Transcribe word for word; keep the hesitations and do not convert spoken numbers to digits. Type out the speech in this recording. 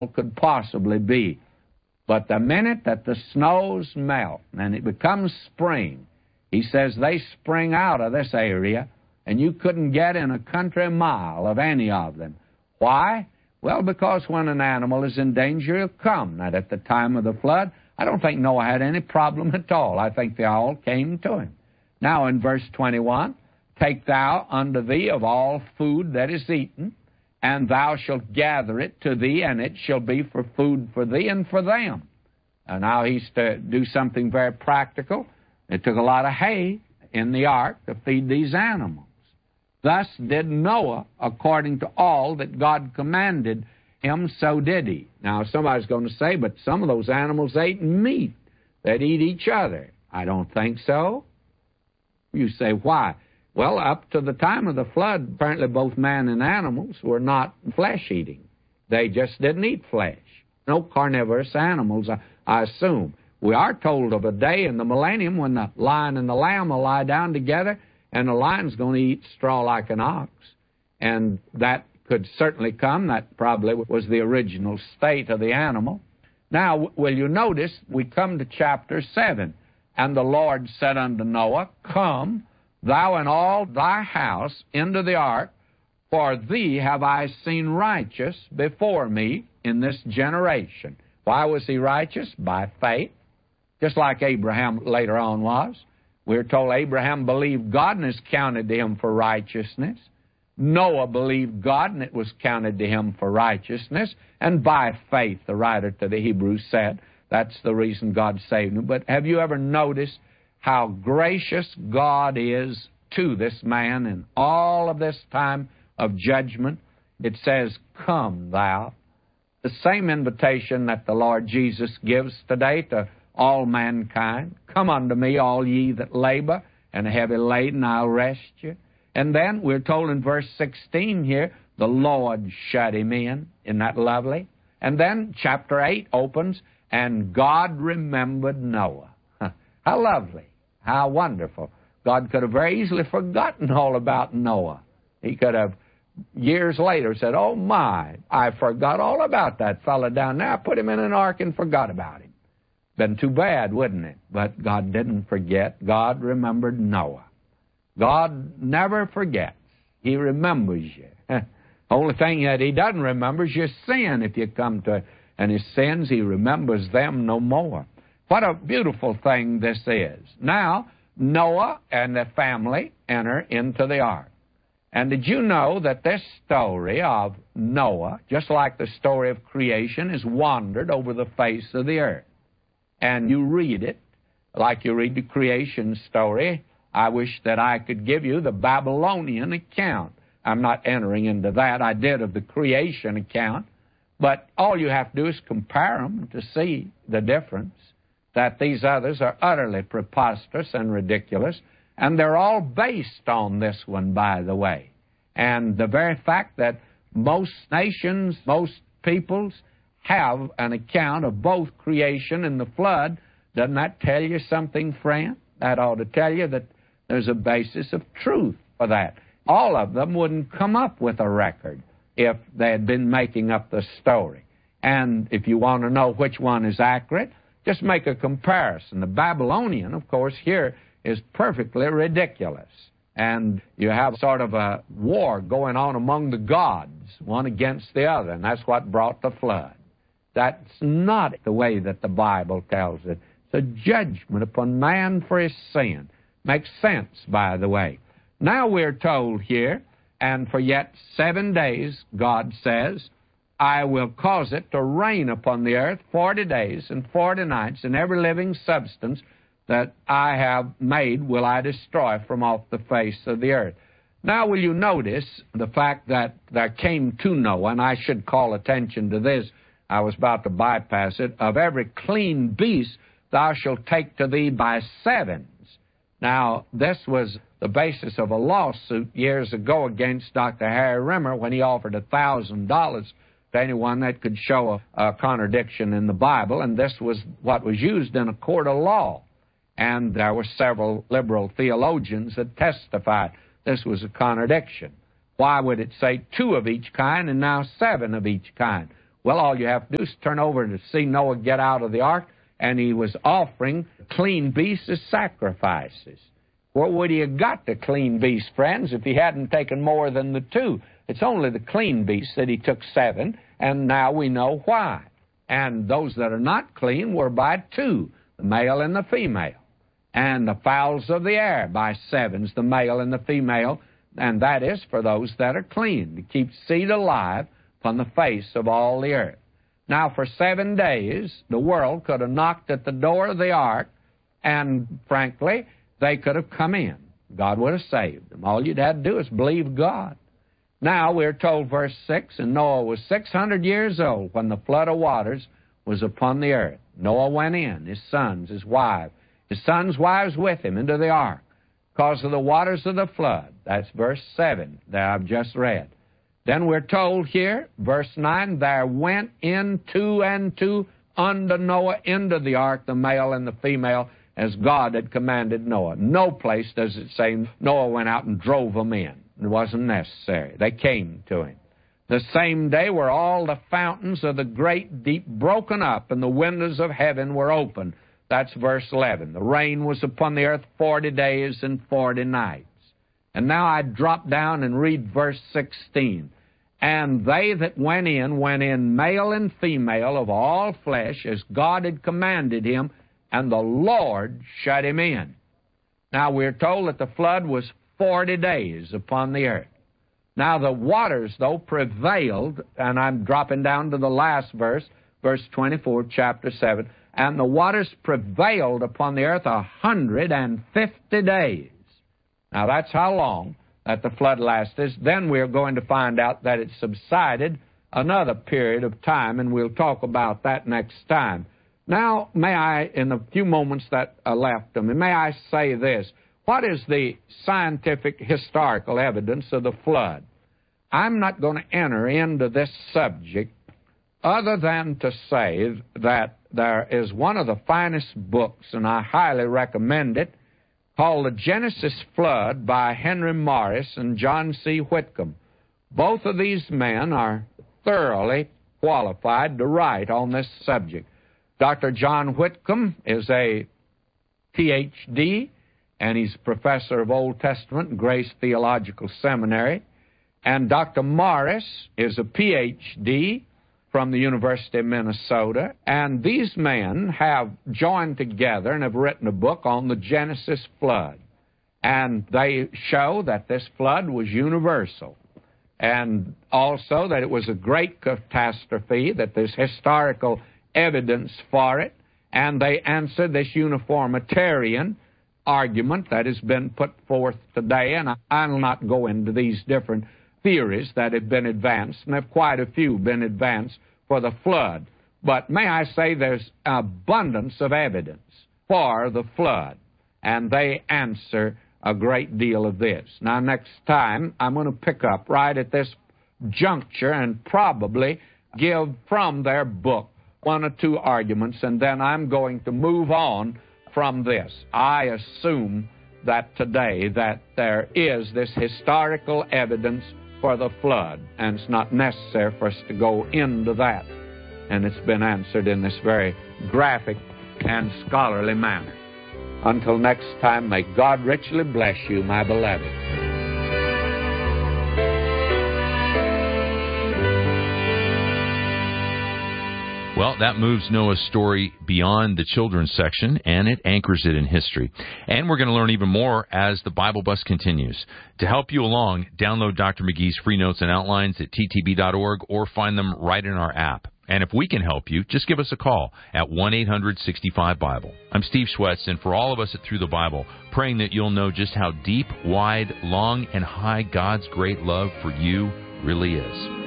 could possibly be. But the minute that the snows melt and it becomes spring, he says they spring out of this area, and you couldn't get in a country mile of any of them. Why? Well, because when an animal is in danger, he'll come. That at the time of the flood, I don't think Noah had any problem at all. I think they all came to him. Now in verse twenty-one, take thou unto thee of all food that is eaten, and thou shalt gather it to thee, and it shall be for food for thee and for them. And now he's to do something very practical. It took a lot of hay in the ark to feed these animals. Thus did Noah, according to all that God commanded him, so did he. Now, somebody's going to say, but some of those animals ate meat. They'd eat each other. I don't think so. You say, why? Well, up to the time of the flood, apparently both man and animals were not flesh-eating. They just didn't eat flesh. No carnivorous animals, I, I assume. We are told of a day in the millennium when the lion and the lamb will lie down together, and the lion's going to eat straw like an ox. And that could certainly come. That probably was the original state of the animal. Now, will you notice, we come to chapter seven. And the Lord said unto Noah, come, thou and all thy house, into the ark, for thee have I seen righteous before me in this generation. Why was he righteous? By faith, just like Abraham later on was. We're told Abraham believed God, and it's counted to him for righteousness. Noah believed God, and it was counted to him for righteousness. And by faith, the writer to the Hebrews said, that's the reason God saved him. But have you ever noticed how gracious God is to this man in all of this time of judgment? It says, come thou. The same invitation that the Lord Jesus gives today to all mankind. Come unto me, all ye that labor and are heavy laden, I'll rest you. And then we're told in verse sixteen here, the Lord shut him in. Isn't that lovely? And then chapter eight opens, and God remembered Noah. How lovely. How wonderful. God could have very easily forgotten all about Noah. He could have, years later, said, oh my, I forgot all about that fellow down there. I put him in an ark and forgot about him. Been too bad, wouldn't it? But God didn't forget. God remembered Noah. God never forgets. He remembers you. Only thing that he doesn't remember is your sin. If you come to and his sins, he remembers them no more. What a beautiful thing this is. Now, Noah and the family enter into the ark. And did you know that this story of Noah, just like the story of creation, has wandered over the face of the earth? And you read it like you read the creation story. I wish that I could give you the Babylonian account. I'm not entering into that. I did of the creation account. But all you have to do is compare them to see the difference, that these others are utterly preposterous and ridiculous, and they're all based on this one, by the way. And the very fact that most nations, most peoples have an account of both creation and the flood, doesn't that tell you something, friend? That ought to tell you that there's a basis of truth for that. All of them wouldn't come up with a record if they had been making up the story. And if you want to know which one is accurate, just make a comparison. The Babylonian, of course, here is perfectly ridiculous. And you have sort of a war going on among the gods, one against the other, and that's what brought the flood. That's not the way that the Bible tells it. It's a judgment upon man for his sin. Makes sense, by the way. Now we're told here, and for yet seven days, God says, I will cause it to rain upon the earth forty days and forty nights, and every living substance that I have made will I destroy from off the face of the earth. Now will you notice the fact that there came to Noah, and I should call attention to this, I was about to bypass it, of every clean beast thou shalt take to thee by sevens. Now, this was the basis of a lawsuit years ago against Doctor Harry Rimmer when he offered one thousand dollars to anyone that could show a, a contradiction in the Bible, and this was what was used in a court of law. And there were several liberal theologians that testified this was a contradiction. Why would it say two of each kind and now seven of each kind? Well, all you have to do is turn over to see Noah get out of the ark, and he was offering clean beasts as sacrifices. Where would he have got the clean beasts, friends, if he hadn't taken more than the two? It's only the clean beasts that he took seven, and now we know why. And those that are not clean were by two, the male and the female. And the fowls of the air by sevens, the male and the female, and that is for those that are clean, to keep seed alive upon the face of all the earth. Now, for seven days, the world could have knocked at the door of the ark, and frankly, they could have come in. God would have saved them. All you'd have to do is believe God. Now, we're told, verse six, and Noah was six hundred years old when the flood of waters was upon the earth. Noah went in, his sons, his wife, his sons' wives with him into the ark, because of the waters of the flood. That's verse seven that I've just read. Then we're told here, verse nine, there went in two and two unto Noah into the ark, the male and the female, as God had commanded Noah. No place does it say Noah went out and drove them in. It wasn't necessary. They came to him. The same day were all the fountains of the great deep broken up, and the windows of heaven were opened. That's verse eleven. The rain was upon the earth forty days and forty nights. And now I drop down and read verse sixteen. And they that went in, went in male and female of all flesh, as God had commanded him, and the Lord shut him in. Now we're told that the flood was forty days upon the earth. Now the waters, though, prevailed, and I'm dropping down to the last verse, verse twenty-four, chapter seven, and the waters prevailed upon the earth a hundred and fifty days. Now that's how long that the flood lasted. Then we're going to find out that it subsided another period of time, and we'll talk about that next time. Now, may I, in the few moments that are left of me, may I say this. What is the scientific historical evidence of the flood? I'm not going to enter into this subject other than to say that there is one of the finest books, and I highly recommend it, called The Genesis Flood by Henry Morris and John C. Whitcomb. Both of these men are thoroughly qualified to write on this subject. Doctor John Whitcomb is a P H D, and he's professor of Old Testament at Grace Theological Seminary. And Doctor Morris is a P H D from the University of Minnesota. And these men have joined together and have written a book on the Genesis flood. And they show that this flood was universal, and also that it was a great catastrophe, that there's historical evidence for it, and they answer this uniformitarian argument that has been put forth today, and I'll not go into these different theories that have been advanced, and have quite a few been advanced for the flood. But may I say there's abundance of evidence for the flood, and they answer a great deal of this. Now, next time, I'm going to pick up right at this juncture and probably give from their book one or two arguments, and then I'm going to move on from this. I assume that today that there is this historical evidence for the flood, and it's not necessary for us to go into that. And it's been answered in this very graphic and scholarly manner. Until next time, may God richly bless you, my beloved. Well, that moves Noah's story beyond the children's section, and it anchors it in history. And we're going to learn even more as the Bible Bus continues. To help you along, download Doctor McGee's free notes and outlines at T T B dot org or find them right in our app. And if we can help you, just give us a call at one eight hundred sixty-five Bible. I'm Steve Schwetz, and for all of us at Through the Bible, praying that you'll know just how deep, wide, long, and high God's great love for you really is.